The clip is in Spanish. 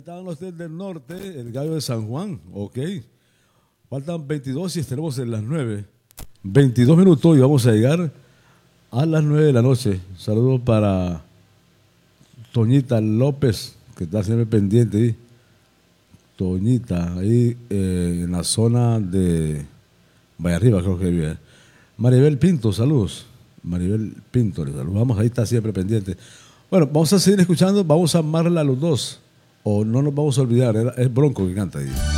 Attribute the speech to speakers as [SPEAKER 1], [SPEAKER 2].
[SPEAKER 1] estaban los del norte, el gallo de San Juan, ok. Faltan 22 y estaremos en las 9. 22 minutos y vamos a llegar a las 9 de la noche. Saludos para Toñita López, que está siempre pendiente ahí. Toñita, ahí en la zona de Valle Arriba, creo que vive. Maribel Pinto, saludos. Maribel Pinto, le saludamos, ahí está siempre pendiente. Bueno, vamos a seguir escuchando, vamos a amarla a los dos. O no nos vamos a olvidar, es Bronco que canta ahí.